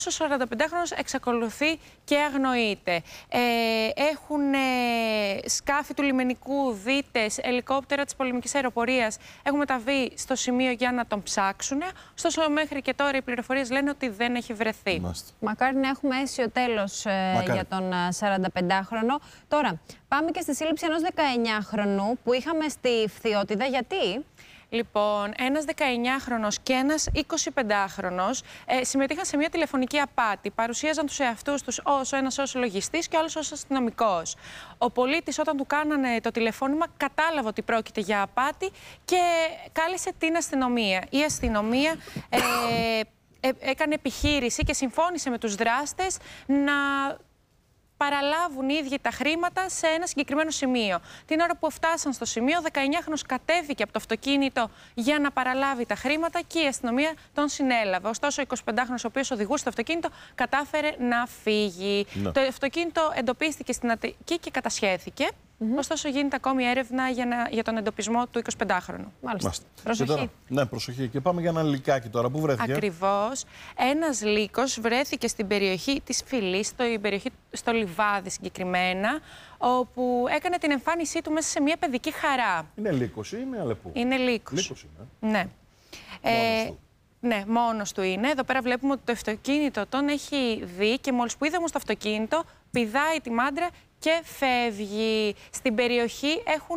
Ο 45χρονος εξακολουθεί και αγνοείται. Έχουν σκάφη του λιμενικού, δίτες, ελικόπτερα της πολεμικής αεροπορίας έχουν μεταβεί στο σημείο για να τον ψάξουν. Ωστόσο, μέχρι και τώρα οι πληροφορίες λένε ότι δεν έχει βρεθεί. Μακάρι να έχουμε αίσιο τέλος για τον 45χρονο. Τώρα, πάμε και στη σύλληψη ενός 19χρονου που είχαμε στη Φθιώτιδα. Γιατί? Λοιπόν, ένας 19χρονος και ένας 25χρονος συμμετείχαν σε μια τηλεφωνική απάτη. Παρουσίαζαν τους εαυτούς τους ως ένας ως λογιστής και ο άλλος ως αστυνομικός. Ο πολίτης, όταν του κάνανε το τηλεφώνημα, κατάλαβε ότι πρόκειται για απάτη και κάλεσε την αστυνομία. Η αστυνομία έκανε επιχείρηση και συμφώνησε με τους δράστες να παραλάβουν οι ίδιοι τα χρήματα σε ένα συγκεκριμένο σημείο. Την ώρα που φτάσαν στο σημείο, ο 19χρονος κατέβηκε από το αυτοκίνητο για να παραλάβει τα χρήματα και η αστυνομία τον συνέλαβε. Ωστόσο, ο 25χρονος, ο οποίος οδηγούσε το αυτοκίνητο, κατάφερε να φύγει. Ναι. Το αυτοκίνητο εντοπίστηκε στην Αττική και κατασχέθηκε. Ωστόσο, γίνεται ακόμη έρευνα για τον εντοπισμό του 25χρονου. Μάλιστα. Προσοχή. Τώρα, ναι, προσοχή. Και πάμε για ένα λυκάκι τώρα. Πού βρέθηκε? Ακριβώς. Ένας λύκος βρέθηκε στην περιοχή της Φυλής, στο Λιβάδι συγκεκριμένα, όπου έκανε την εμφάνισή του μέσα σε μια παιδική χαρά. Είναι λύκος ή είναι Αλεπού? Είναι λύκος. Λύκος είναι. Ναι. Ναι, μόνος του είναι. Εδώ πέρα βλέπουμε ότι το αυτοκίνητο τον έχει δει και μόλις που είδε όμως το αυτοκίνητο, πηδάει τη μάντρα και φεύγει. Στην περιοχή έχουν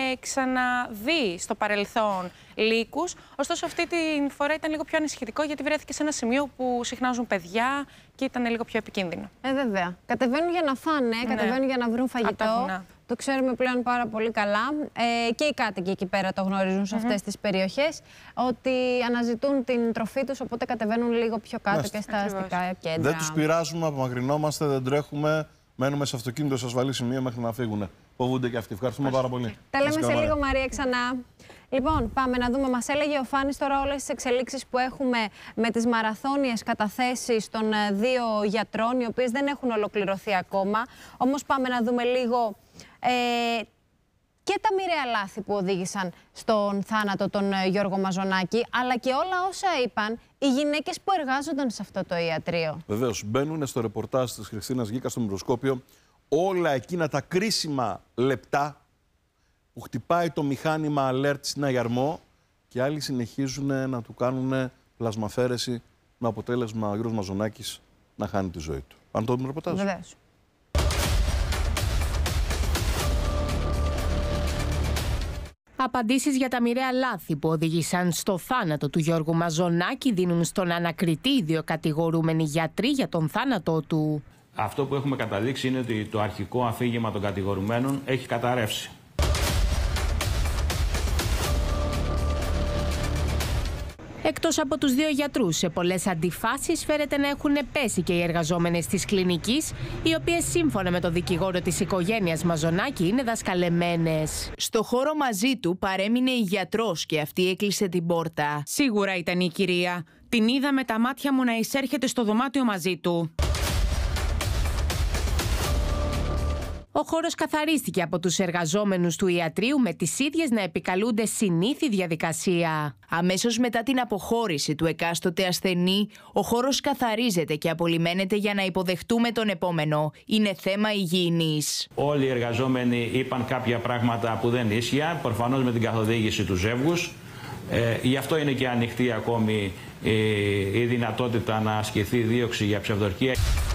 ξαναδεί στο παρελθόν λύκους. Ωστόσο, αυτή τη φορά ήταν λίγο πιο ανησυχητικό γιατί βρέθηκε σε ένα σημείο που συχνάζουν παιδιά και ήταν λίγο πιο επικίνδυνο. Βέβαια. Κατεβαίνουν για να φάνε, κατεβαίνουν για να βρουν φαγητό. Το ξέρουμε πλέον πάρα πολύ καλά. Και οι κάτοικοι εκεί πέρα το γνωρίζουν σε αυτές τις περιοχές, ότι αναζητούν την τροφή τους, οπότε κατεβαίνουν λίγο πιο κάτω και στα αστικά κέντρα. Δεν τους πειράζουμε, απομακρυνόμαστε, δεν τρέχουμε. Μένουμε σε αυτοκίνητο σε ασφαλή σημείο μέχρι να φύγουν. Φοβούνται και αυτοί. Ευχαριστούμε πάρα πολύ. Τα λέμε σε λίγο, Μαρία, ξανά. Λοιπόν, πάμε να δούμε. Μας έλεγε ο Φάνης τώρα όλες τις εξελίξεις που έχουμε με τις μαραθώνιες καταθέσεις των 2 γιατρών, οι οποίες δεν έχουν ολοκληρωθεί ακόμα. Όμως πάμε να δούμε λίγο και τα μοιραία λάθη που οδήγησαν στον θάνατο τον Γιώργο Μαζονάκη, αλλά και όλα όσα είπαν οι γυναίκες που εργάζονταν σε αυτό το ιατρείο. Βεβαίως, μπαίνουν στο ρεπορτάζ της Χριστίνας Γκίκα στο μικροσκόπιο όλα εκείνα τα κρίσιμα λεπτά που χτυπάει το μηχάνημα alert στην Αγιαρμό και άλλοι συνεχίζουν να του κάνουν πλασμαφέρεση με αποτέλεσμα ο Γιώργος Μαζονάκης να χάνει τη ζωή του. Αν το δούμε ρεπορτάζ. Βεβαίως. Απαντήσεις για τα μοιραία λάθη που οδήγησαν στο θάνατο του Γιώργου Μαζονάκη δίνουν στον ανακριτή οι 2 κατηγορούμενοι γιατροί για τον θάνατό του. Αυτό που έχουμε καταλήξει είναι ότι το αρχικό αφήγημα των κατηγορουμένων έχει καταρρεύσει. Εκτός από τους 2 γιατρούς, σε πολλές αντιφάσεις φέρεται να έχουν πέσει και οι εργαζόμενες της κλινικής, οι οποίες σύμφωνα με τον δικηγόρο της οικογένειας Μαζονάκη είναι δασκαλεμένες. Στο χώρο μαζί του παρέμεινε η γιατρός και αυτή έκλεισε την πόρτα. Σίγουρα ήταν η κυρία. Την είδα με τα μάτια μου να εισέρχεται στο δωμάτιο μαζί του. Ο χώρος καθαρίστηκε από τους εργαζόμενους του ιατρείου με τις ίδιες να επικαλούνται συνήθη διαδικασία. Αμέσως μετά την αποχώρηση του εκάστοτε ασθενή, ο χώρος καθαρίζεται και απολυμένεται για να υποδεχτούμε τον επόμενο. Είναι θέμα υγιεινής. Όλοι οι εργαζόμενοι είπαν κάποια πράγματα που δεν ίσχυαν, προφανώς με την καθοδήγηση του ζεύγους. Γι' αυτό είναι και ανοιχτή ακόμη η δυνατότητα να ασκηθεί δίωξη για ψευδορκία.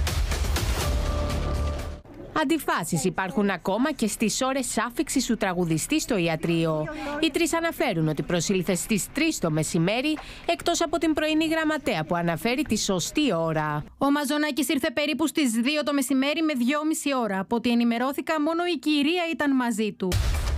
Αντιφάσεις υπάρχουν ακόμα και στις ώρες άφιξης του τραγουδιστή στο ιατρείο. Οι 3 αναφέρουν ότι προσήλθε στις 3 το μεσημέρι, εκτός από την πρωινή γραμματέα που αναφέρει τη σωστή ώρα. Ο Μαζονάκης ήρθε περίπου στις 2 το μεσημέρι με 2,5 ώρα. Από ό,τι ενημερώθηκα, μόνο η κυρία ήταν μαζί του.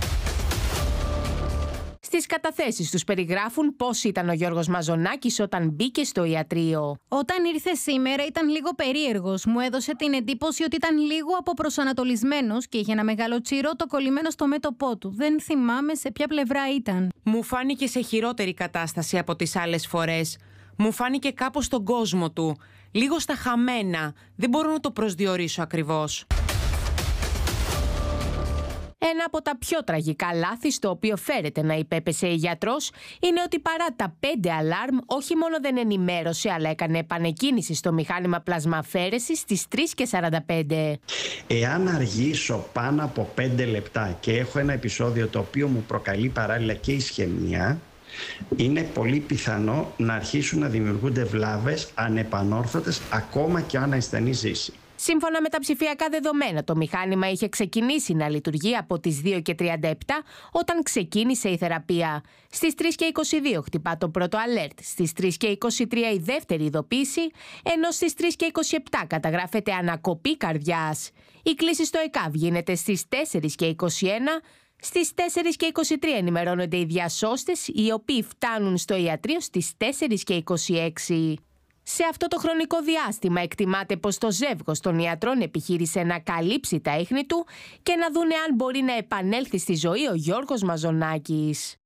Στις καταθέσεις τους περιγράφουν πώς ήταν ο Γιώργος Μαζονάκης όταν μπήκε στο ιατρείο. Όταν ήρθε σήμερα ήταν λίγο περίεργος. Μου έδωσε την εντύπωση ότι ήταν λίγο αποπροσανατολισμένος και είχε ένα μεγάλο τσιρότο κολλημένο στο μέτωπό του. Δεν θυμάμαι σε ποια πλευρά ήταν. Μου φάνηκε σε χειρότερη κατάσταση από τις άλλες φορές. Μου φάνηκε κάπως στον κόσμο του. Λίγο στα χαμένα. Δεν μπορώ να το προσδιορίσω ακριβώς. Ένα από τα πιο τραγικά λάθη στο οποίο φέρεται να υπέπεσε η γιατρός είναι ότι παρά τα 5 αλάρμ όχι μόνο δεν ενημέρωσε αλλά έκανε επανεκκίνηση στο μηχάνημα πλασμαφαίρεσης στις 3:45. Εάν αργήσω πάνω από 5 λεπτά και έχω ένα επεισόδιο το οποίο μου προκαλεί παράλληλα και ισχυμία, είναι πολύ πιθανό να αρχίσουν να δημιουργούνται βλάβες ανεπανόρθωτες ακόμα και αν ασθενής ζήσει. Σύμφωνα με τα ψηφιακά δεδομένα, το μηχάνημα είχε ξεκινήσει να λειτουργεί από τις 2:37 όταν ξεκίνησε η θεραπεία. Στις 3:22 χτυπά το πρώτο alert, στις 3:23 η δεύτερη ειδοποίηση, ενώ στις 3:27 καταγράφεται ανακοπή καρδιάς. Η κλήση στο ΕΚΑΒ γίνεται στις 4:21, στις 4:23 ενημερώνονται οι διασώστες, οι οποίοι φτάνουν στο ιατρείο στις 4:26. Σε αυτό το χρονικό διάστημα εκτιμάται πως το ζεύγος των ιατρών επιχείρησε να καλύψει τα ίχνη του και να δούνε αν μπορεί να επανέλθει στη ζωή ο Γιώργος Μαζονάκης.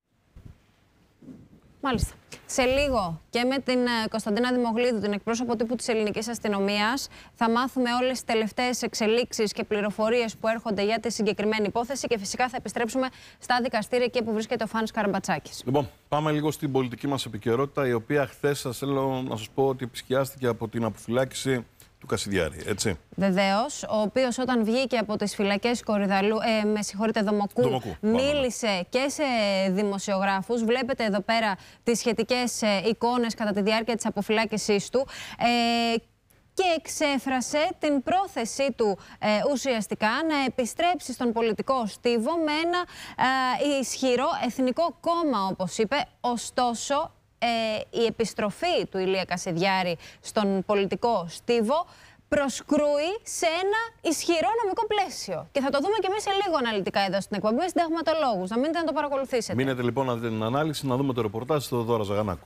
Μάλιστα. Σε λίγο και με την Κωνσταντίνα Δημογλίδου, την εκπρόσωπο τύπου της Ελληνικής Αστυνομίας, θα μάθουμε όλες τις τελευταίες εξελίξεις και πληροφορίες που έρχονται για τη συγκεκριμένη υπόθεση και φυσικά θα επιστρέψουμε στα δικαστήρια εκεί που βρίσκεται ο Φάνης Καραμπατσάκης. Λοιπόν, πάμε λίγο στην πολιτική μας επικαιρότητα, η οποία χθες θέλω να σας πω ότι επισκιάστηκε από την αποφυλάκηση του Κασιδιάρη, έτσι. Βεβαίως, ο οποίος όταν βγήκε από τις φυλακές Κορυδαλού, Δομοκού, μίλησε και σε δημοσιογράφους. Βλέπετε εδώ πέρα τις σχετικές εικόνες κατά τη διάρκεια της αποφυλάκησής του. Και εξέφρασε την πρόθεσή του ουσιαστικά να επιστρέψει στον πολιτικό στίβο με ένα ισχυρό εθνικό κόμμα, όπως είπε. Ωστόσο, η επιστροφή του Ηλία Κασιδιάρη στον πολιτικό στίβο προσκρούει σε ένα ισχυρό νομικό πλαίσιο. Και θα το δούμε και εμείς σε λίγο αναλυτικά εδώ στην εκπομπή με συνταγματολόγους. Να μείνετε να το παρακολουθήσετε. Μείνετε λοιπόν να δείτε την ανάλυση, να δούμε το ρεπορτάζ του Δώρα Ζαγανάκου.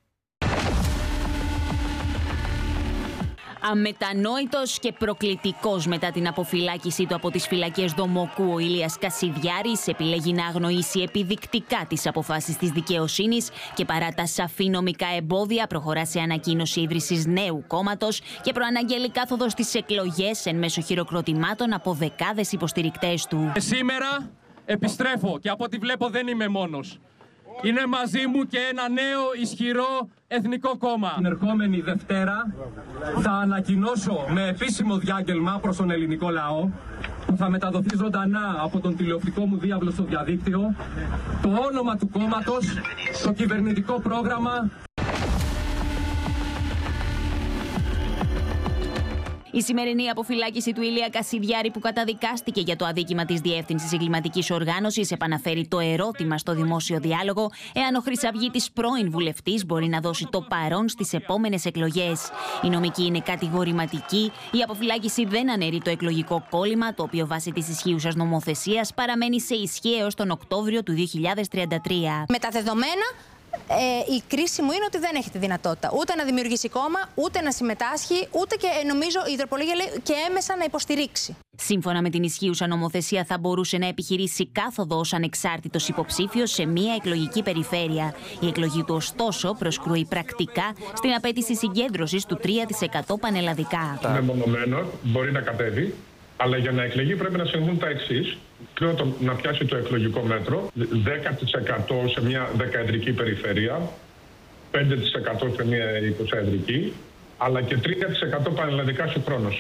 Αμετανόητος και προκλητικός μετά την αποφυλάκησή του από τις φυλακές Δομοκού, ο Ηλίας Κασιδιάρης επιλέγει να αγνοήσει επιδεικτικά τις αποφάσεις της δικαιοσύνης και παρά τα σαφή νομικά εμπόδια προχωρά σε ανακοίνωση ίδρυσης νέου κόμματος και προαναγγέλει κάθοδο στις εκλογές εν μέσω χειροκροτημάτων από δεκάδες υποστηρικτές του. Σήμερα επιστρέφω και από ό,τι βλέπω δεν είμαι μόνος. Είναι μαζί μου και ένα νέο ισχυρό εθνικό κόμμα. Την ερχόμενη Δευτέρα θα ανακοινώσω με επίσημο διάγγελμα προς τον ελληνικό λαό, που θα μεταδοθεί ζωντανά από τον τηλεοπτικό μου διάβλο στο διαδίκτυο, το όνομα του κόμματος, το κυβερνητικό πρόγραμμα. Η σημερινή αποφυλάκηση του Ηλία Κασιδιάρη, που καταδικάστηκε για το αδίκημα της Διεύθυνσης Εγκληματικής Οργάνωσης, επαναφέρει το ερώτημα στο δημόσιο διάλογο εάν ο χρυσαυγίτης πρώην βουλευτής μπορεί να δώσει το παρόν στις επόμενες εκλογές. Η νομική είναι κατηγορηματική. Η αποφυλάκηση δεν αναιρεί το εκλογικό κόλλημα, το οποίο βάσει της ισχύουσας νομοθεσίας παραμένει σε ισχύ έως τον Οκτώβριο του 2033. Με τα δεδομένα, η κρίση μου είναι ότι δεν έχει τη δυνατότητα ούτε να δημιουργήσει κόμμα, ούτε να συμμετάσχει, ούτε και νομίζω η τροπολογία λέει και έμεσα να υποστηρίξει. Σύμφωνα με την ισχύουσα νομοθεσία, θα μπορούσε να επιχειρήσει κάθοδο ως ανεξάρτητος υποψήφιος σε μία εκλογική περιφέρεια. Η εκλογή του, ωστόσο, προσκρούει πρακτικά στην απέτηση συγκέντρωσης του 3% πανελλαδικά. Μεμονωμένο μπορεί να κατέβει, αλλά για να εκλεγεί πρέπει να συμβούν τα εξής. Πρώτον, να πιάσει το εκλογικό μέτρο, 10% σε μια δεκαεδρική περιφέρεια, 5% σε μια 20εδρική, αλλά και 3% πανελλαδικά συγχρόνως.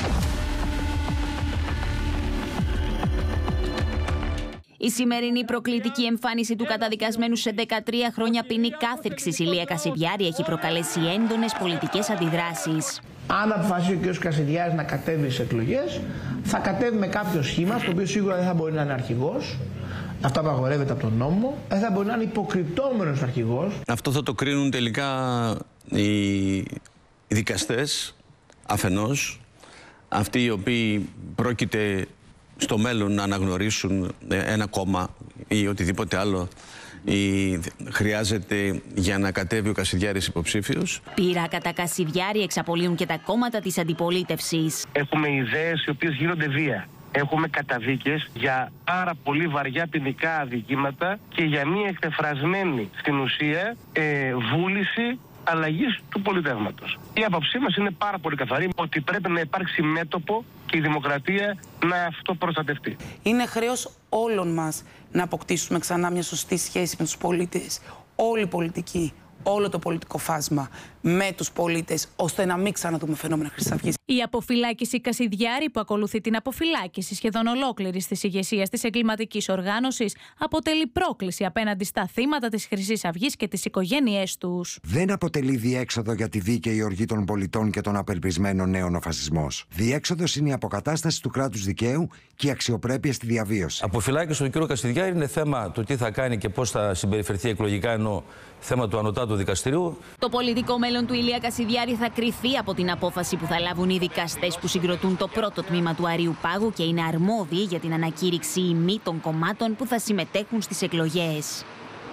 Η σημερινή προκλητική εμφάνιση του καταδικασμένου σε 13 χρόνια ποινή κάθριξης Ηλία Κασιδιάρη έχει προκαλέσει έντονες πολιτικές αντιδράσεις. Αν αποφασίσει ο κ. Κασιδιάρης να κατέβει σε εκλογές, θα κατέβει με κάποιο σχήμα, το οποίο σίγουρα δεν θα μπορεί να είναι αρχηγός. Αυτό απαγορεύεται από τον νόμο. Δεν θα μπορεί να είναι υποκρυπτόμενος αρχηγός. Αυτό θα το κρίνουν τελικά οι δικαστές αφενός, αυτοί οι οποίοι πρόκειται στο μέλλον να αναγνωρίσουν ένα κόμμα ή οτιδήποτε άλλο χρειάζεται για να κατέβει ο Κασιδιάρης υποψήφιος. Πείρα κατά Κασιδιάρη εξαπολύουν και τα κόμματα της αντιπολίτευσης. Έχουμε ιδέες οι οποίες γίνονται βία. Έχουμε καταδίκες για πάρα πολύ βαριά ποινικά αδικήματα και για μια εκτεφρασμένη στην ουσία βούληση αλλαγής του πολιτεύματος. Η άποψή μας είναι πάρα πολύ καθαρή, ότι πρέπει να υπάρξει μέτωπο και η δημοκρατία να αυτοπροστατευτεί. Είναι χρέος όλων μας να αποκτήσουμε ξανά μια σωστή σχέση με τους πολίτες. Όλη η πολιτική, όλο το πολιτικό φάσμα με τους πολίτες, ώστε να μην ξαναδούμε φαινόμενα Χρυσής Αυγής. Η αποφυλάκηση Κασιδιάρη, που ακολουθεί την αποφυλάκηση σχεδόν ολόκληρης της ηγεσίας της εγκληματικής οργάνωσης, αποτελεί πρόκληση απέναντι στα θύματα της Χρυσής Αυγής και τις οικογένειές τους. Δεν αποτελεί διέξοδο για τη δίκαιη οργή των πολιτών και των απελπισμένων νέων ο φασισμός. Διέξοδος είναι η αποκατάσταση του κράτους δικαίου και η αξιοπρέπεια στη διαβίωση. Αποφυλάκηση του κ. Κασιδιάρη είναι θέμα του τι θα κάνει και πώς θα συμπεριφερθεί εκλογικά, ενώ θέμα του Ανωτάτου Δικαστηρίου. Το πολιτικό μέλλον του Ηλία Κασιδιάρη θα κριθεί από την απόφαση που θα λάβουν οι δικαστές που συγκροτούν το πρώτο τμήμα του Αρείου Πάγου και είναι αρμόδιοι για την ανακήρυξη ή μη των κομμάτων που θα συμμετέχουν στις εκλογές.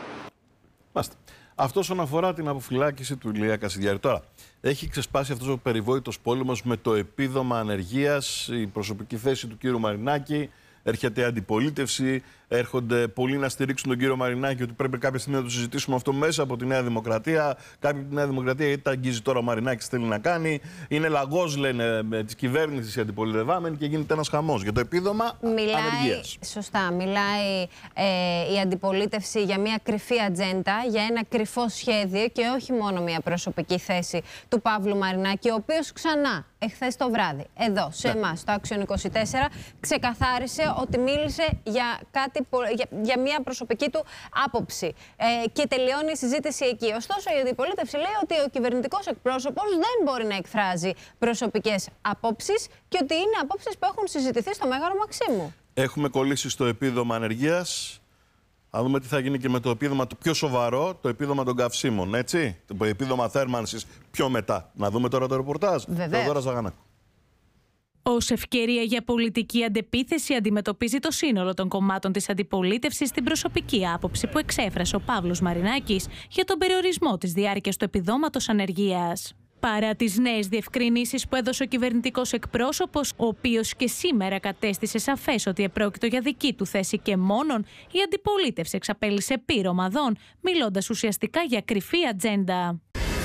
Αυτό όσον αφορά την αποφυλάκηση του Ηλία Κασιδιάρη. Τώρα, έχει ξεσπάσει αυτός ο περιβόητος πόλεμος με το επίδομα ανεργίας, η προσωπική θέση του κύριου Μαρινάκη. Έρχεται αντιπολίτευση, έρχονται πολλοί να στηρίξουν τον κύριο Μαρινάκη ότι πρέπει κάποια στιγμή να το συζητήσουμε αυτό μέσα από τη Νέα Δημοκρατία. Κάποιοι από τη Νέα Δημοκρατία, γιατί τα αγγίζει τώρα ο Μαρινάκης, θέλει να κάνει. Είναι λαγός, λένε, της κυβέρνησης οι αντιπολιτευόμενοι και γίνεται ένας χαμός για το επίδομα ανεργίας. Σωστά. Μιλάει η αντιπολίτευση για μια κρυφή ατζέντα, για ένα κρυφό σχέδιο και όχι μόνο μια προσωπική θέση του Παύλου Μαρινάκη, ο οποίος ξανά εχθές το βράδυ, εδώ, σε εμάς, στο Action 24, ξεκαθάρισε ότι μίλησε για μια προσωπική του άποψη. Και τελειώνει η συζήτηση εκεί. Ωστόσο, η αντιπολίτευση λέει ότι ο κυβερνητικός εκπρόσωπος δεν μπορεί να εκφράζει προσωπικές απόψεις και ότι είναι απόψεις που έχουν συζητηθεί στο Μέγαρο Μαξίμου. Έχουμε κολλήσει στο επίδομα ανεργίας. Θα δούμε τι θα γίνει και με το επίδομα το πιο σοβαρό, το επίδομα των καυσίμων, έτσι. Το επίδομα θέρμανσης πιο μετά. Να δούμε τώρα το ρεπορτάζ. Θεοδόρα Ζαγανάκου. Ως ευκαιρία για πολιτική αντεπίθεση αντιμετωπίζει το σύνολο των κομμάτων της αντιπολίτευσης την προσωπική άποψη που εξέφρασε ο Παύλος Μαρινάκης για τον περιορισμό της διάρκειας του επιδόματος ανεργίας. Παρά τις νέες διευκρινήσεις που έδωσε ο κυβερνητικός εκπρόσωπος, ο οποίος και σήμερα κατέστησε σαφές ότι επρόκειτο για δική του θέση και μόνον, η αντιπολίτευση εξαπέλυσε πείρωμα δών, μιλώντας ουσιαστικά για κρυφή ατζέντα.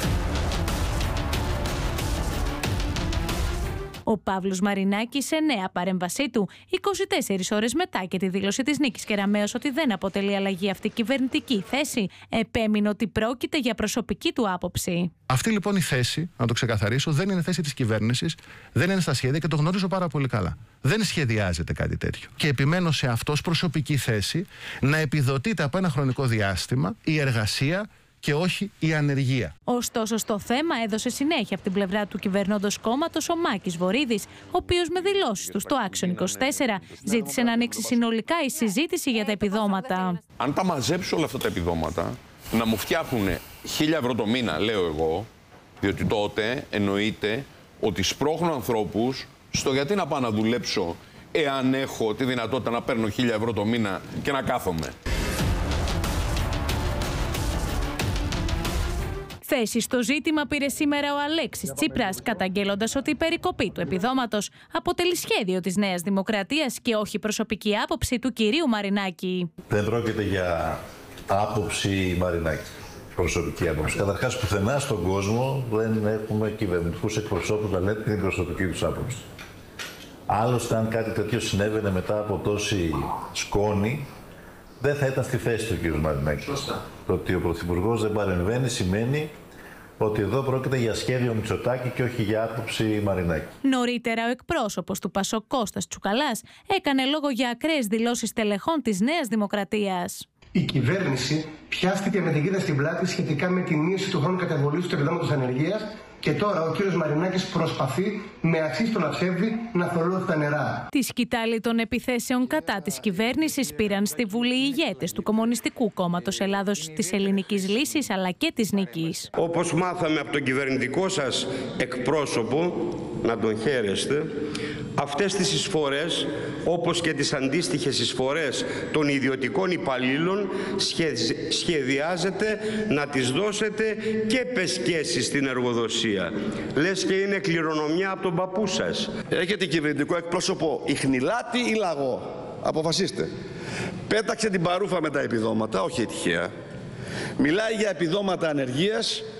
Ο Παύλος Μαρινάκης, σε νέα παρέμβασή του, 24 ώρες μετά και τη δήλωση της Νίκης Κεραμέως ότι δεν αποτελεί αλλαγή αυτή η κυβερνητική θέση, επέμεινε ότι πρόκειται για προσωπική του άποψη. Αυτή λοιπόν η θέση, να το ξεκαθαρίσω, δεν είναι θέση της κυβέρνησης, δεν είναι στα σχέδια και το γνωρίζω πάρα πολύ καλά. Δεν σχεδιάζεται κάτι τέτοιο. Και επιμένω σε αυτό ως προσωπική θέση να επιδοτείται από ένα χρονικό διάστημα η εργασία και όχι η ανεργία. Ωστόσο, στο θέμα έδωσε συνέχεια από την πλευρά του κυβερνώντος κόμματος ο Μάκης Βορίδης, ο οποίος με δηλώσεις του στο Action 24 ζήτησε να ανοίξει συνολικά η συζήτηση για τα επιδόματα. Αν τα μαζέψω όλα αυτά τα επιδόματα, να μου φτιάχνουν 1.000 ευρώ το μήνα, λέω εγώ, διότι τότε εννοείται ότι σπρώχνω ανθρώπους στο γιατί να πάω να δουλέψω εάν έχω τη δυνατότητα να παίρνω 1.000 ευρώ το μήνα και να κάθομαι. Θέση στο ζήτημα πήρε σήμερα ο Αλέξης Τσίπρας, καταγγέλλοντας ότι η περικοπή του επιδόματος αποτελεί σχέδιο της Νέας Δημοκρατίας και όχι προσωπική άποψη του κυρίου Μαρινάκη. Δεν πρόκειται για άποψη Μαρινάκη, προσωπική άποψη. Καταρχάς, πουθενά στον κόσμο δεν έχουμε κυβερνητικούς εκπροσώπους να λένε την προσωπική τους άποψη. Άλλωστε, αν κάτι τέτοιο συνέβαινε μετά από τόση σκόνη, δεν θα ήταν στη θέση του κ. Μαρινάκη. Το ότι ο Πρωθυπουργός δεν παρεμβαίνει σημαίνει ότι εδώ πρόκειται για σχέδιο Μητσοτάκη και όχι για άποψη Μαρινάκη. Νωρίτερα, ο εκπρόσωπος του ΠΑΣΟΚ Κώστας Τσουκαλάς έκανε λόγο για ακραίες δηλώσεις τελεχών της Νέας Δημοκρατίας. Η κυβέρνηση πιάστηκε με την κοίτα στην πλάτη σχετικά με τη μείωση του χρόνου καταβολής του επιδόματος ανεργίας και τώρα ο κύριος Μαρινάκης προσπαθεί με αξίστονα ψεύδι να θολώσει τα νερά. Τη σκητάλη των επιθέσεων κατά της κυβέρνησης πήραν στη Βουλή οι ηγέτες του Κομμουνιστικού Κόμματος Ελλάδος, της Ελληνικής Λύσης αλλά και της Νίκης. Όπως μάθαμε από τον κυβερνητικό σας εκπρόσωπο, να τον χαίρεστε, αυτές τις εισφορές, όπως και τις αντίστοιχες εισφορές των ιδιωτικών υπαλλήλων, σχεδιάζετε να τις δώσετε και πεσκέσεις στην εργοδοσία. Λες και είναι κληρονομιά από τον παππού σας. Έχετε κυβερνητικό εκπρόσωπο ιχνηλάτη ή λαγό. Αποφασίστε. Πέταξε την παρούφα με τα επιδόματα, όχι τυχαία. Μιλάει για επιδόματα ανεργίας,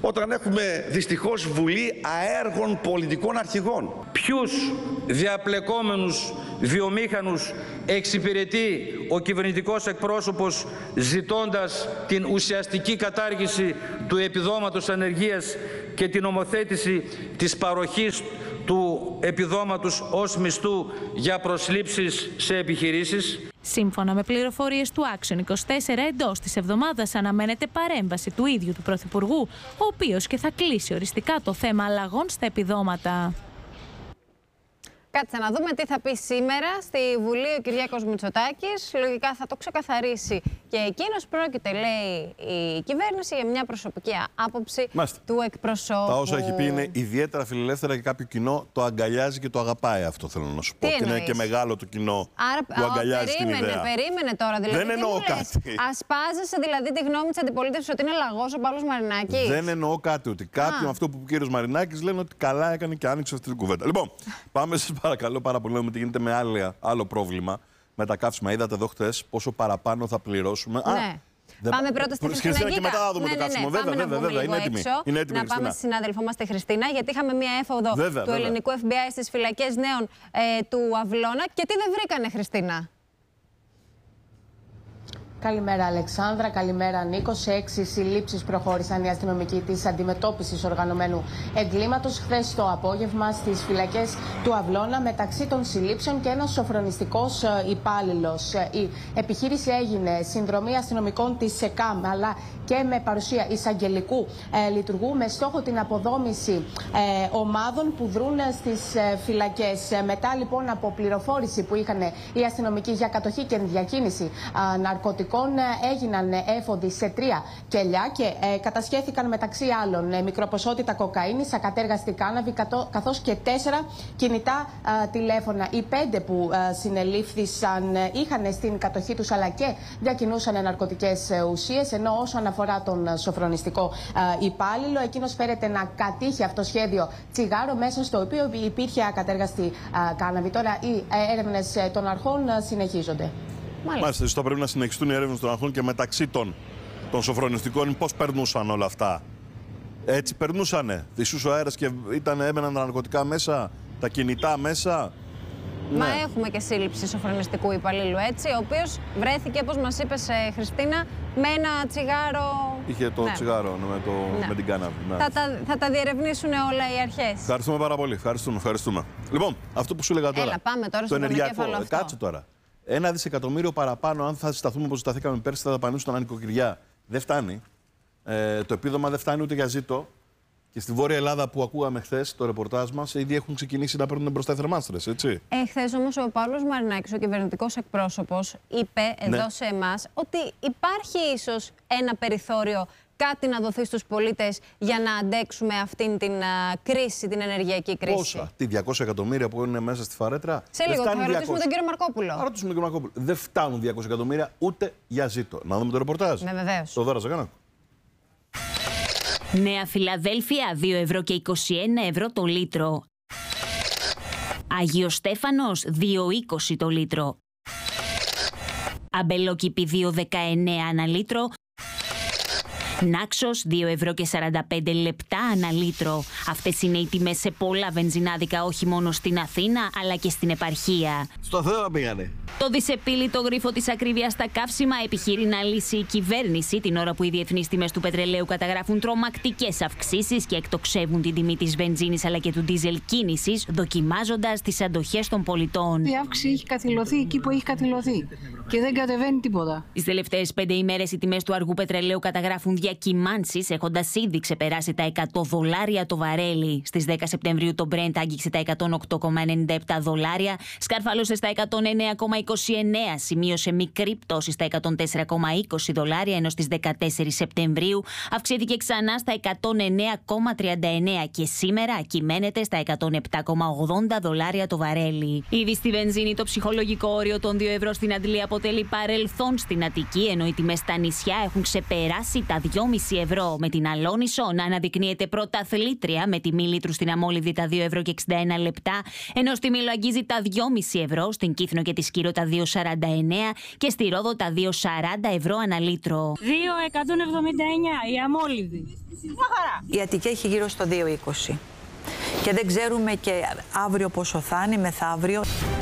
όταν έχουμε δυστυχώς βουλή αέργων πολιτικών αρχηγών. Ποιους διαπλεκόμενους βιομήχανους εξυπηρετεί ο κυβερνητικός εκπρόσωπος ζητώντας την ουσιαστική κατάργηση του επιδόματος ανεργίας και την ομοθέτηση της παροχής του επιδόματος ως μισθού για προσλήψεις σε επιχειρήσεις. Σύμφωνα με πληροφορίες του Action 24, εντός της εβδομάδας αναμένεται παρέμβαση του ίδιου του Πρωθυπουργού, ο οποίος και θα κλείσει οριστικά το θέμα αλλαγών στα επιδόματα. Κάτσε να δούμε τι θα πει σήμερα στη Βουλή ο Κυριάκος Μητσοτάκης. Λογικά θα το ξεκαθαρίσει και εκείνος. Πρόκειται, λέει η κυβέρνηση, για μια προσωπική άποψη του εκπροσώπου. Τα όσα έχει πει είναι ιδιαίτερα φιλελεύθερα και κάποιο κοινό το αγκαλιάζει και το αγαπάει, αυτό θέλω να σου πω. Και είναι και μεγάλο το κοινό που αγκαλιάζει την ιδέα. Περίμενε τώρα. Δηλαδή, δεν εννοώ κάτι. Ασπάζεσαι δηλαδή τη γνώμη της αντιπολίτευσης ότι είναι λαγός ο Παύλος Μαρινάκης. Δεν εννοώ κάτι. Ότι κάποιοι με αυτό που ο κύριος Μαρινάκης λένε ότι καλά έκανε και άνοιξε αυτή την κουβέντα. Λοιπόν, πάμε σας παρακαλώ πάρα πολύ να δούμε τι γίνεται με άλλο πρόβλημα με τα καύσιμα. Είδατε εδώ χθες πόσο παραπάνω θα πληρώσουμε. Ναι. Πάμε πρώτα στη Χριστίνα και μετά θα δούμε το καύσιμο. Βέβαια, είναι έτοιμη. Να πάμε στη συνάδελφό μας τη Χριστίνα, γιατί είχαμε μία έφοδο του ελληνικού FBI στις φυλακές νέων του Αυλώνα. Και τι δεν βρήκανε, Χριστίνα? Καλημέρα, Αλεξάνδρα. Καλημέρα, Νίκο. Σε 6 συλλήψεις προχώρησαν οι αστυνομικοί της αντιμετώπισης οργανωμένου εγκλήματος χθες το απόγευμα στις φυλακές του Αυλώνα, μεταξύ των συλλήψεων και ένας σοφρονιστικός υπάλληλος. Η επιχείρηση έγινε συνδρομή αστυνομικών της ΕΚΑΜ, αλλά και με παρουσία εισαγγελικού λειτουργού, με στόχο την αποδόμηση ομάδων που δρούν στις φυλακές. Μετά λοιπόν από πληροφόρηση που είχαν οι αστυνομικοί για κατοχή και διακίνηση ναρκωτικών, έγιναν έφοδοι σε 3 κελιά και κατασχέθηκαν μεταξύ άλλων μικροποσότητα κοκαίνης, ακατέργαστη κάναβη, καθώς και 4 κινητά τηλέφωνα. Οι 5 που συνελήφθησαν είχαν στην κατοχή τους αλλά και διακινούσαν ναρκωτικές ουσίες, ενώ όσον αφορά τον σοφρονιστικό υπάλληλο, εκείνος φέρεται να κατήχε αυτοσχέδιο τσιγάρο μέσα στο οποίο υπήρχε ακατέργαστη κάναβη. Τώρα οι έρευνες των αρχών συνεχίζονται. Μάλιστα, θα πρέπει να συνεχιστούν οι έρευνες των αρχών και μεταξύ των σοφρονιστικών. Πώς περνούσαν όλα αυτά? Έτσι περνούσανε? Δυσούς ο αέρας και έμεναν τα ναρκωτικά μέσα, τα κινητά μέσα. Μα έχουμε και σύλληψη σοφρονιστικού υπαλλήλου, έτσι, ο οποίος βρέθηκε, όπως μας είπες, Χριστίνα, με ένα τσιγάρο. Είχε το τσιγάρο με την κάναβη. Θα τα διερευνήσουν όλα οι αρχές. Ευχαριστούμε πάρα πολύ. Ευχαριστούμε. Λοιπόν, αυτό που σου έλεγα τώρα. Έλα, πάμε τώρα στο ενεργειακό. Κάτσε τώρα. 1 δισεκατομμύριο παραπάνω, αν θα συσταθούμε όπως συσταθήκαμε πέρσι, θα δαπανίσουν τα νοικοκυριά. Δεν φτάνει. Το επίδομα δεν φτάνει ούτε για ζήτο. Και στη Βόρεια Ελλάδα που ακούγαμε χθες το ρεπορτάζ μας, ήδη έχουν ξεκινήσει να παίρνουν μπροστά οι θερμάνστρες, έτσι. Χθες όμως ο Παύλος Μαρινάκης, ο κυβερνητικός εκπρόσωπος, είπε εδώ σε εμάς ότι υπάρχει ίσως ένα περιθώριο, κάτι να δοθεί στους πολίτες για να αντέξουμε αυτήν την κρίση, την ενεργειακή κρίση. Πόσα? Τι 200 εκατομμύρια που είναι μέσα στη φαρέτρα? Σε λίγο θα ρωτήσουμε τον κύριο Μαρκόπουλο. Θα ρωτήσουμε τον κύριο Μαρκόπουλο. Δεν φτάνουν 200 εκατομμύρια ούτε για ζήτο. Να δούμε το ρεπορτάζ. Ναι, βεβαίως. Το Δώρα Ζαγανάκου. Νέα Φιλαδέλφια, 2 ευρώ και 21 ευρώ το λίτρο. Άγιος Στέφανος, 2,20 το λίτρο. Αμπελόκηπη, 2,19 ανά λίτρο. Νάξος, 2 ευρώ και 45 λεπτά ανά λίτρο. Αυτές είναι οι τιμές σε πολλά βενζινάδικα, όχι μόνο στην Αθήνα, αλλά και στην επαρχία. Στο Θεό πήγανε. Το δυσεπίλητο γρίφο της ακρίβειας στα καύσιμα επιχειρεί να λύσει η κυβέρνηση, την ώρα που οι διεθνείς τιμές του πετρελαίου καταγράφουν τρομακτικές αυξήσεις και εκτοξεύουν την τιμή της βενζίνης αλλά και του ντίζελ κίνησης, δοκιμάζοντας τις αντοχές των πολιτών. Η αύξηση έχει καθυλωθεί εκεί που έχει καθυλωθεί και δεν κατεβαίνει τίποτα. Τις τελευταίες 5 ημέρες οι τιμές του αργού πετρελαίου καταγράφουν διακυμάνσεις, έχοντας ήδη ξεπεράσει τα $100 το βαρέλι. Στις 10 Σεπτεμβρίου το Brent άγγιξε τα $108,97, σκαρφαλώσε στα 109,29, σημείωσε μικρή πτώση στα $104,20, ενώ στις 14 Σεπτεμβρίου αυξήθηκε ξανά στα $109,39 και σήμερα κυμαίνεται στα $107,80 το βαρέλι. Ήδη στη βενζίνη το ψυχολογικό όριο των 2 ευρώ στην Αντλία αποτελεί παρελθόν στην Αττική, ενώ οι τιμές στα νησιά έχουν ξεπεράσει τα 2,5 2,5 ευρώ. Με την Αλόνισο να αναδεικνύεται πρωταθλήτρια με τιμή λίτρου στην Αμόλυδη τα 2 ευρώ και 61 λεπτά, ενώ στη Μήλο αγγίζει τα 2,5 ευρώ, στην Κύθνο και τη Σκύρο τα 2,49 και στη Ρόδο τα 2,40 ευρώ ανά λίτρο. 2,179 η Αμόλυδη. Η Αττική έχει γύρω στο 2,20 και δεν ξέρουμε και αύριο πόσο θα είναι, μεθαύριο.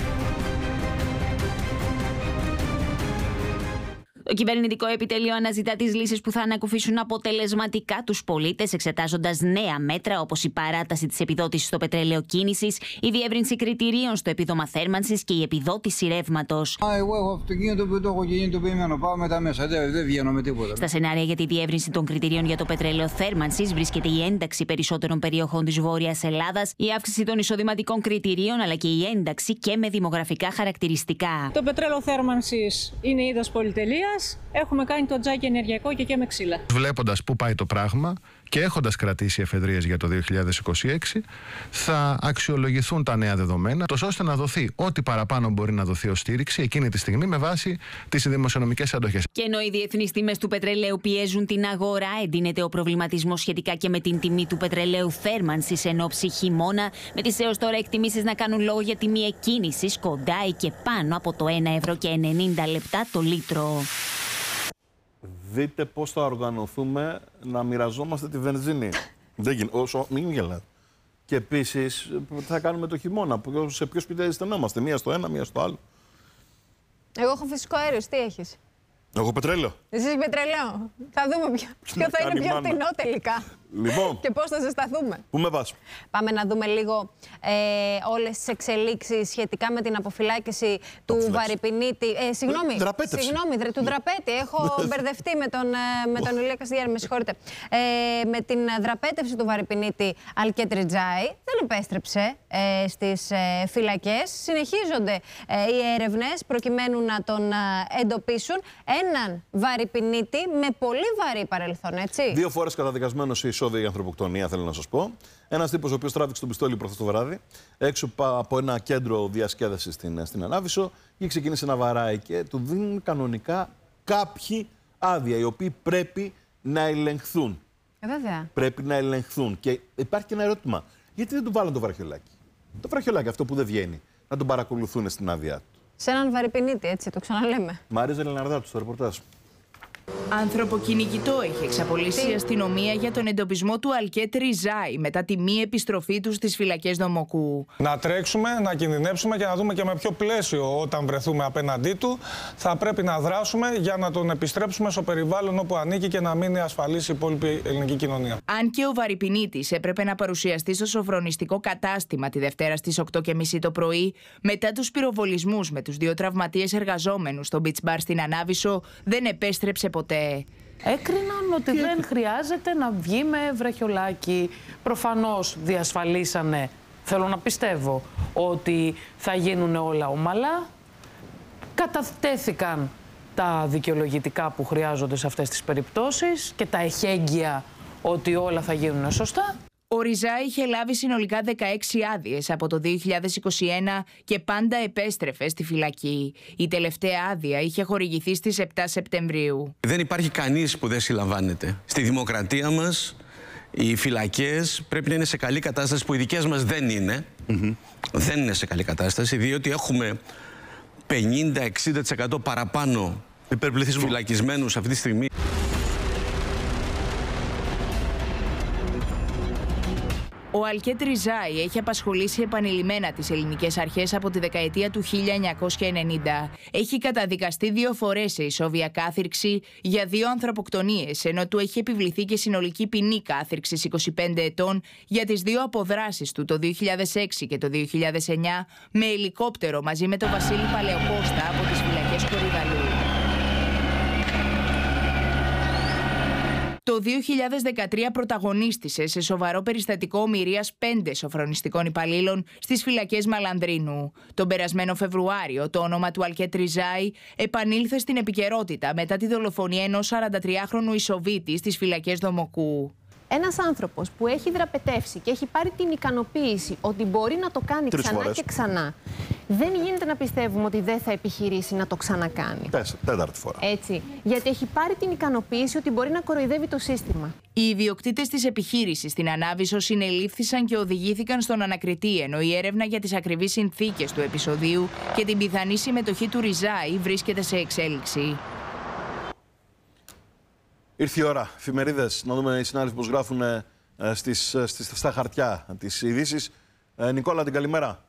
Το κυβερνητικό επιτελείο αναζητά τις λύσεις που θα ανακουφίσουν αποτελεσματικά τους πολίτες, εξετάζοντας νέα μέτρα όπως η παράταση της επιδότησης στο πετρέλαιο κίνησης, η διεύρυνση κριτηρίων στο επίδομα θέρμανσης και η επιδότηση ρεύματος. Εγώ έχω αυτοκίνητο που το έχω κινητοποιημένο. Πάω μετά μέσα. Δεν βγαίνω με τίποτα. Στα σενάρια για τη διεύρυνση των κριτηρίων για το πετρέλαιο θέρμανσης βρίσκεται η ένταξη περισσότερων περιοχών της Βόρειας Ελλάδας, η αύξηση των εισοδηματικών κριτηρίων αλλά και η ένταξη και με δημογραφικά χαρακτηριστικά. Το πετρέλαιο θέρμανσης είναι είδος πολυτελείας. Έχουμε κάνει το τζάκι ενεργειακό και με ξύλα. Βλέποντας πού πάει το πράγμα και έχοντας κρατήσει εφεδρείες για το 2026, θα αξιολογηθούν τα νέα δεδομένα, τόσο ώστε να δοθεί ό,τι παραπάνω μπορεί να δοθεί ως στήριξη εκείνη τη στιγμή με βάση τις δημοσιονομικές αντοχές. Και ενώ οι διεθνείς τιμές του πετρελαίου πιέζουν την αγορά, εντείνεται ο προβληματισμός σχετικά και με την τιμή του πετρελαίου θέρμανσης εν ώψη χειμώνα, με τις έως τώρα εκτιμήσεις να κάνουν λόγο για τιμή εκκίνησης κοντά ή και πάνω από το 1 ευρώ και 90 λεπτά το λίτρο. Δείτε πώς θα οργανωθούμε να μοιραζόμαστε τη βενζίνη. Δεν γίνεται. Μην γελάτε. Και επίσης, τι θα κάνουμε το χειμώνα, σε ποιο σπίτι αισθανόμαστε, μία στο ένα, μία στο άλλο. Εγώ έχω φυσικό αέριο, τι έχεις? Εγώ πετρέλαιο. Εσύ έχεις πετρελαίο. Θα δούμε ποιο θα είναι πιο φθηνό τελικά. Λοιπόν. Και πώς θα ζεσταθούμε. Πού με πας? Πάμε να δούμε λίγο όλες τις εξελίξεις σχετικά με την αποφυλάκηση του Βαρυπινίτη. Συγγνώμη, του Δραπέτη. Έχω μπερδευτεί με τον Ηλία Κασιδιάρη, με συγχωρείτε. Με την δραπέτευση του Βαρυπινίτη Αλκέτριτζάη δεν επέστρεψε στις φυλακές. Συνεχίζονται οι έρευνες προκειμένου να τον εντοπίσουν. Έναν Βαρυπινίτη με πολύ βαρύ παρελθόν, έτσι. 2 φορές καταδικασμένος σε ισόβια για ανθρωποκτονία, θέλω να σας πω. Ένας τύπος ο οποίος τράβηξε τον πιστόλι προχθές το βράδυ, έξω από ένα κέντρο διασκέδασης στην Ανάβησο και ξεκίνησε να βαράει και του δίνουν κανονικά κάποιοι άδεια, οι οποίοι πρέπει να ελεγχθούν. Βέβαια. Πρέπει να ελεγχθούν. Και υπάρχει και ένα ερώτημα. Γιατί δεν του βάλουν το βραχιολάκι? Το βραχιολάκι αυτό που δεν βγαίνει, να τον παρακολουθούν στην άδειά του. Σε έναν Βαρυπινίτη, έτσι, το ξαναλέμε. Μαρίζα Λεναρδάτου στο ρεπορτάζ. Ανθρωποκυνηγητό έχει εξαπολύσει η αστυνομία για τον εντοπισμό του Αλκέτριζάη μετά τη μη επιστροφή του στις φυλακές Δομοκού. Να τρέξουμε, να κινδυνεύσουμε και να δούμε και με ποιο πλαίσιο όταν βρεθούμε απέναντί του θα πρέπει να δράσουμε για να τον επιστρέψουμε στο περιβάλλον όπου ανήκει και να μείνει ασφαλής η υπόλοιπη ελληνική κοινωνία. Αν και ο Βαρυπινίτης έπρεπε να παρουσιαστεί στο σοφρονιστικό κατάστημα τη Δευτέρα στις 8:30 το πρωί, μετά τους πυροβολισμούς με τους 2 τραυματίες εργαζόμενους στο beach bar στην Ανάβησο, δεν επέστρεψε ποτέ. Έκριναν ότι δεν χρειάζεται να βγει με βραχιολάκι. Προφανώς διασφαλίσανε, θέλω να πιστεύω, ότι θα γίνουν όλα ομαλά. Κατατέθηκαν τα δικαιολογητικά που χρειάζονται σε αυτές τις περιπτώσεις και τα εχέγγυα ότι όλα θα γίνουν σωστά. Ο Ριζάη είχε λάβει συνολικά 16 άδειες από το 2021 και πάντα επέστρεφε στη φυλακή. Η τελευταία άδεια είχε χορηγηθεί στις 7 Σεπτεμβρίου. Δεν υπάρχει κανείς που δεν συλλαμβάνεται. Στη δημοκρατία μας οι φυλακές πρέπει να είναι σε καλή κατάσταση, που οι δικές μας δεν είναι. Δεν είναι σε καλή κατάσταση, διότι έχουμε 50-60% παραπάνω φυλακισμένους αυτή τη στιγμή. Ο Αλκέτριζάη έχει απασχολήσει επανειλημμένα τις ελληνικές αρχές από τη δεκαετία του 1990. Έχει καταδικαστεί 2 φορές σε ισόβια κάθυρξη για 2 ανθρωποκτονίες, ενώ του έχει επιβληθεί και συνολική ποινή κάθυρξης 25 ετών για τις 2 αποδράσεις του το 2006 και το 2009 με ελικόπτερο μαζί με τον Βασίλη Παλαιοκώστα από τις φυλακές Κορυδαλού. Το 2013 πρωταγωνίστησε σε σοβαρό περιστατικό ομηρίας 5 σοφρονιστικών υπαλλήλων στις φυλακές Μαλανδρίνου. Τον περασμένο Φεβρουάριο το όνομα του Αλκέτριζάη επανήλθε στην επικαιρότητα μετά τη δολοφονία ενός 43χρονου Ισοβίτη στις φυλακές Δομοκού. Ένας άνθρωπος που έχει δραπετεύσει και έχει πάρει την ικανοποίηση ότι μπορεί να το κάνει ξανά και ξανά, δεν γίνεται να πιστεύουμε ότι δεν θα επιχειρήσει να το ξανακάνει. Τέταρτη φορά. Έτσι. Γιατί έχει πάρει την ικανοποίηση ότι μπορεί να κοροϊδεύει το σύστημα. Οι ιδιοκτήτες της επιχείρησης στην Ανάβησο συνελήφθησαν και οδηγήθηκαν στον ανακριτή, ενώ η έρευνα για τις ακριβείς συνθήκες του επεισοδίου και την πιθανή συμμετοχή του Ριζάη βρίσκεται σε εξέλιξη. Ήρθε η ώρα. Εφημερίδες, να δούμε οι συνάδελφοι πώς γράφουν στα χαρτιά τις ειδήσεις. Νικόλα, την καλημέρα.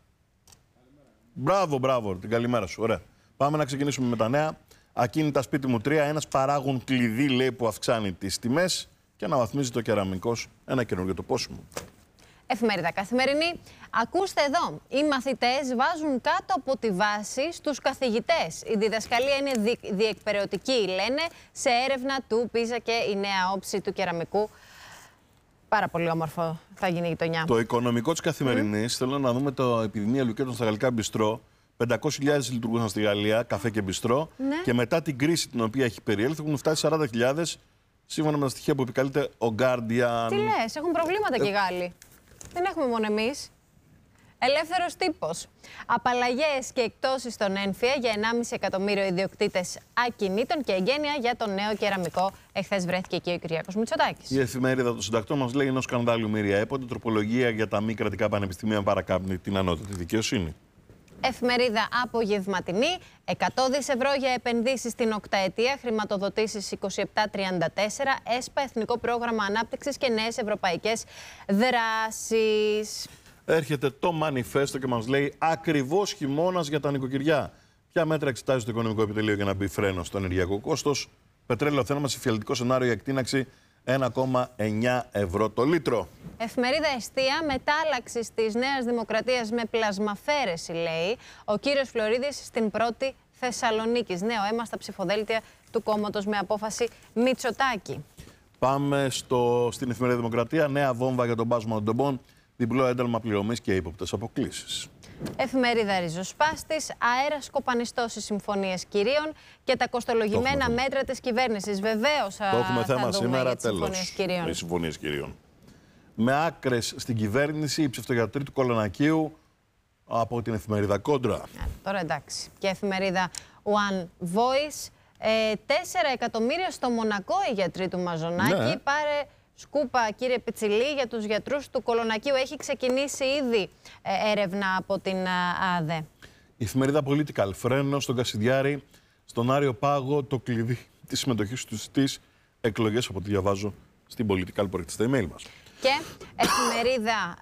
Μπράβο, την καλημέρα σου. Ωραία. Πάμε να ξεκινήσουμε με τα νέα. Ακίνητα σπίτι μου 3. Ένας παράγων κλειδί, λέει, που αυξάνει τις τιμές και αναβαθμίζει το κεραμικός. Ένα καινούργιο το πόσιμο. Εφημερίδα Καθημερινή. Ακούστε εδώ. Οι μαθητές βάζουν κάτω από τη βάση στους καθηγητές. Η διδασκαλία είναι διεκπεραιωτική, λένε, σε έρευνα του Πίζα και η νέα όψη του κεραμικού. Πάρα πολύ όμορφο θα γίνει η γειτονιά. Το οικονομικό της Καθημερινής, θέλω να δούμε το επιδημία λουκέτων στα γαλλικά μπιστρό. 500.000 λειτουργούσαν στη Γαλλία, καφέ και μπιστρό. Ναι. Και μετά την κρίση την οποία έχει περιέλθει, έχουν φτάσει 40.000, σύμφωνα με τα στοιχεία που επικαλείται ο Guardian. Τι λες, έχουν προβλήματα και οι Γάλλοι. Δεν έχουμε μόνο εμείς. Ελεύθερος τύπος. Απαλλαγές και εκτόσεις στον ένφια για 1,5 εκατομμύριο ιδιοκτήτες ακινήτων και εγγένεια για το νέο κεραμικό. Εχθές βρέθηκε εκεί ο Κυριάκος Μητσοτάκης. Η εφημερίδα των συντακτών μας λέει: ενό σκανδάλου μοίρια έποτε, τροπολογία για τα μη κρατικά πανεπιστήμια παρακάμπτει την ανώτατη δικαιοσύνη. Εφημερίδα Απογευματινή. 100 δις ευρώ για επενδύσεις στην οκταετία, χρηματοδοτήσεις 27-34, ΕΣΠΑ, Εθνικό Πρόγραμμα Ανάπτυξης και νέες ευρωπαϊκές δράσεις. Έρχεται το μανιφέστο και μας λέει ακριβώς χειμώνας για τα νοικοκυριά. Ποια μέτρα εξετάζει το Οικονομικό Επιτελείο για να μπει φρένο στο ενεργειακό κόστος? Πετρέλαιο θέμα σε φιαλτικό σενάριο για εκτείναξη 1,9 ευρώ το λίτρο. Εφημερίδα Εστία, μετάλλαξη της Νέας Δημοκρατίας με πλασμαφέρεση, λέει ο κύριος Φλωρίδης στην πρώτη Θεσσαλονίκης. Νέο αίμα στα ψηφοδέλτια του κόμματος με απόφαση Μητσοτάκη. Πάμε στην Εφημερίδα Δημοκρατία. Νέα βόμβα για τον πάσμα των τομπών. Διπλό ένταλμα πληρωμής και ύποπτες αποκλήσεις. Εφημερίδα Ριζοσπάστης, αέρας κοπανιστώσεις συμφωνίες κυρίων και τα κοστολογημένα μέτρα της κυβέρνησης. Βεβαίως το έχουμε θέμα θα σήμερα, τέλος. Οι συμφωνίες κυρίων. Με άκρες στην κυβέρνηση, η ψευτογιατρή του Κολονακίου από την εφημερίδα Κόντρα. Τώρα εντάξει. Και εφημερίδα One Voice. 4 εκατομμύρια στο Μονακό οι γιατροί του Μαζονάκη. Ναι. Πάρε σκούπα, κύριε Πιτσιλή, για τους γιατρούς του Κολονακίου. Έχει ξεκινήσει ήδη έρευνα από την ΑΔΕ. Η εφημερίδα Political, φρένο στον Κασιδιάρη, στον Άριο Πάγο, το κλειδί της συμμετοχής του στις εκλογές, από ό,τι διαβάζω στην Political που έρχεται στα email μας. Και εφημερίδα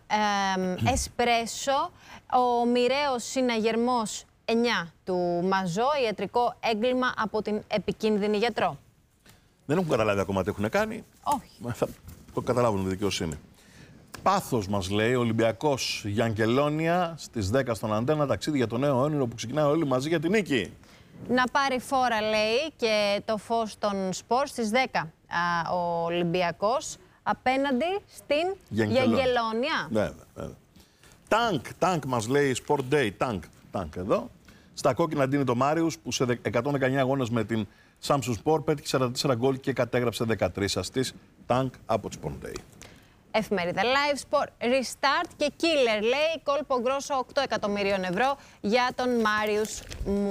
Εσπρέσο, ο μοιραίος συναγερμός 9 του Μαζό, ιατρικό έγκλημα από την επικίνδυνη γιατρό. Δεν έχουν καταλάβει ακόμα τι έχουν κάνει. Όχι. Θα το καταλάβουν τη δικαιοσύνη. Πάθος μας λέει, Ολυμπιακός για Αγγελόνια στις 10 στον Αντένα, ταξίδι για το νέο όνειρο που ξεκινάει όλοι μαζί για την νίκη. Να πάρει φόρα, λέει, και το φως των σπορ στις 10 ο Ολυμπιακός απέναντι στην Αγγελόνια. Βέβαια. Τάνκ μας λέει, Sport Day, τάνκ εδώ. Στα κόκκινα ντύνει το Μάριους που σε 119 αγώνες με την Samsung Sport πέτυχε 44 γκολ και κατέγραψε 13 αστείς. Τάνκ από τη Sport Day. Εφημερίδα Live Sport, Restart και Killer, λέει, κόλπο γκρόσο 8 εκατομμυρίων ευρώ για τον Μάριους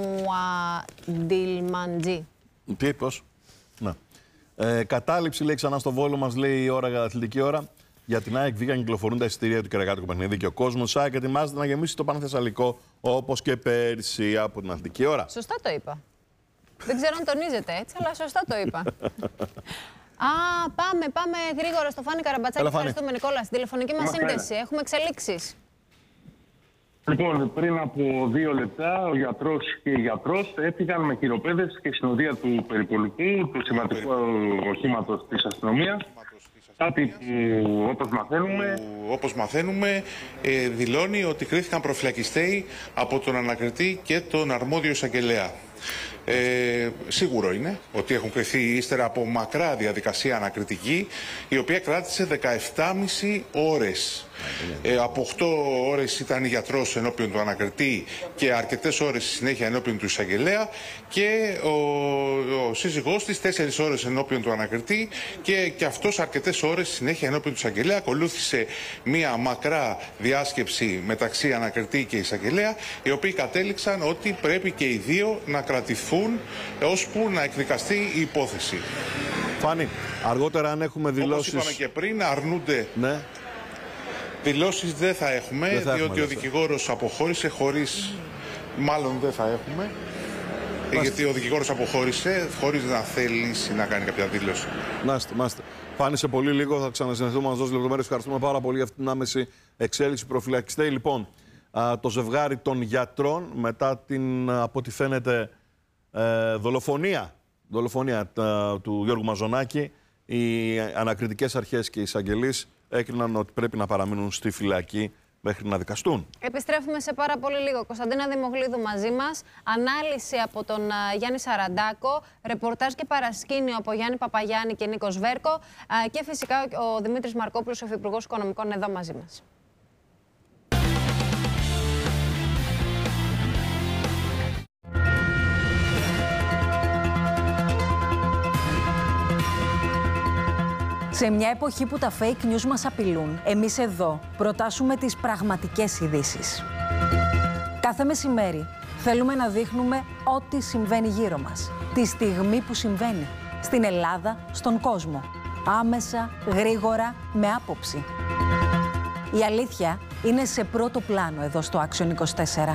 Μουαντιλμαντζή. Τι, πώς? Ναι. Κατάληψη, λέει, ξανά στο Βόλο, μας λέει η ώρα για αθλητική ώρα. Για την ΑΕΚ βγήκαν κυκλοφορούν τα εισιτήρια του κυριακάτικου παιχνίδι και ο κόσμος ΑΕΚ ετοιμάζεται να γεμίσει το Παναθεσσαλικό όπως και πέρσι από την αθλητική ώρα. Σωστά το είπα. Δεν ξέρω αν τονίζετε έτσι, αλλά σωστά το είπα. Πάμε γρήγορα στο Φάνη Καραμπατσάκη. Ευχαριστούμε, Νικόλα. Στην τηλεφωνική μας σύνδεση έχουμε εξελίξεις. Λοιπόν, πριν από 2 λεπτά, ο γιατρός και η γιατρός έφυγαν με χειροπέδες και συνοδεία του περιπολικού, του σημαντικού οχήματος της αστυνομίας. Κάτι που, όπως μαθαίνουμε, δηλώνει ότι κρίθηκαν προφυλακιστέοι από τον ανακριτή και τον αρμόδιο εισαγγελέα. Σίγουρο είναι ότι έχουν κρυθεί ύστερα από μακρά διαδικασία ανακριτική, η οποία κράτησε 17,5 ώρες. Από 8 ώρες ήταν γιατρός ενώπιον του ανακριτή και αρκετές ώρες στη συνέχεια ενώπιον του εισαγγελέα, και ο σύζυγός της 4 ώρες ενώπιον του ανακριτή και αυτός αρκετές ώρες στη συνέχεια ενώπιον του εισαγγελέα. Ακολούθησε μία μακρά διάσκεψη μεταξύ ανακριτή και εισαγγελέα, οι οποίοι κατέληξαν ότι πρέπει και οι δύο να κρατηθούν ώσπου να εκδικαστεί η υπόθεση. Φάνη, αργότερα αν έχουμε δηλώσεις... Όπως είπαμε και πριν, αρνούνται... Ναι. Δηλώσεις δεν θα έχουμε, διότι ο δικηγόρος αποχώρησε χωρίς... Μάλλον δεν θα έχουμε, γιατί ο δικηγόρος αποχώρησε χωρίς να θελήσει να κάνει κάποια δήλωση. Μάστε. Φάνη, σε πολύ λίγο θα ξανασυνεχθούμε, μας δώσει λεπτομέρειες. Ευχαριστούμε πάρα πολύ για αυτή την άμεση εξέλιξη. Προφυλακιστέ, λοιπόν, το ζευγάρι των γιατρών μετά την, από ό,τι φαίνεται, δολοφονία του Γιώργου Μαζονάκη, οι ανακριτικές αρχές και οι εισαγγελείς έκριναν ότι πρέπει να παραμείνουν στη φυλακή μέχρι να δικαστούν. Επιστρέφουμε σε πάρα πολύ λίγο. Κωνσταντίνα Δημογλίδου μαζί μας. Ανάλυση από τον Γιάννη Σαραντάκο. Ρεπορτάζ και παρασκήνιο από Γιάννη Παπαγιάννη και Νίκο Βέρκο. Και φυσικά ο Δημήτρης Μαρκόπουλος, ο Υφυπουργός Οικονομικών, εδώ μαζί μας. Σε μια εποχή που τα fake news μας απειλούν, εμείς εδώ προτάσουμε τις πραγματικές ειδήσεις. Κάθε μεσημέρι θέλουμε να δείχνουμε ό,τι συμβαίνει γύρω μας. Τη στιγμή που συμβαίνει. Στην Ελλάδα, στον κόσμο. Άμεσα, γρήγορα, με άποψη. Η αλήθεια είναι σε πρώτο πλάνο εδώ στο Action 24.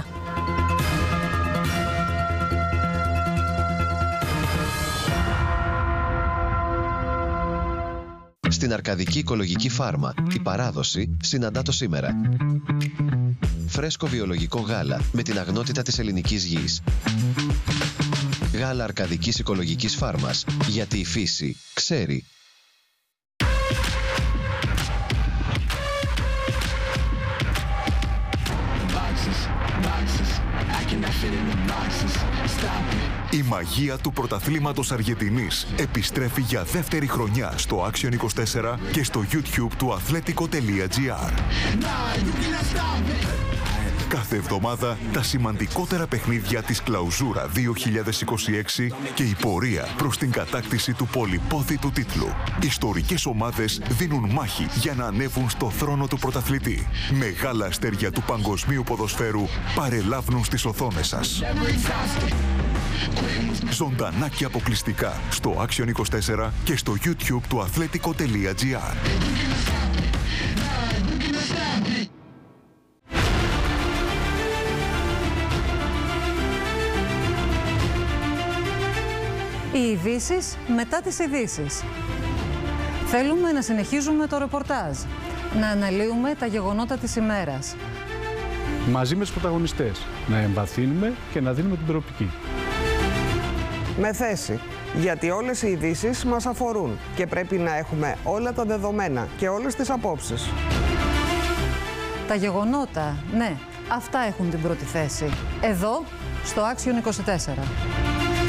Στην Αρκαδική Οικολογική Φάρμα, η παράδοση συναντά το σήμερα. Φρέσκο βιολογικό γάλα με την αγνότητα της ελληνικής γης. Γάλα Αρκαδικής Οικολογικής Φάρμας, γιατί η φύση ξέρει. Η μαγεία του πρωταθλήματος Αργεντινής επιστρέφει για δεύτερη χρονιά στο Action 24 και στο YouTube του athletico.gr. Κάθε εβδομάδα τα σημαντικότερα παιχνίδια της Κλαουζούρα 2026 και η πορεία προς την κατάκτηση του πολυπόθητου τίτλου. Ιστορικές ομάδες δίνουν μάχη για να ανέβουν στο θρόνο του πρωταθλητή. Μεγάλα αστέρια του παγκοσμίου ποδοσφαίρου παρελάβουν στις οθόνες σας. Ζωντανά και αποκλειστικά στο Action 24 και στο YouTube του athletico.gr. Οι ειδήσεις μετά τις ειδήσεις. Θέλουμε να συνεχίζουμε το ρεπορτάζ, να αναλύουμε τα γεγονότα της ημέρας. Μαζί με τους πρωταγωνιστές, να εμβαθύνουμε και να δίνουμε την προοπτική. Με θέση, γιατί όλες οι ειδήσεις μας αφορούν και πρέπει να έχουμε όλα τα δεδομένα και όλες τις απόψεις. Τα γεγονότα, ναι, αυτά έχουν την πρώτη θέση. Εδώ, στο Action 24.